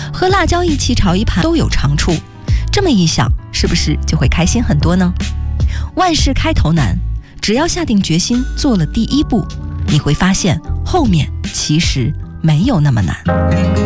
和辣椒一起炒一盘都有长处。这么一想，是不是就会开心很多呢？万事开头难，只要下定决心做了第一步，你会发现后面其实没有那么难。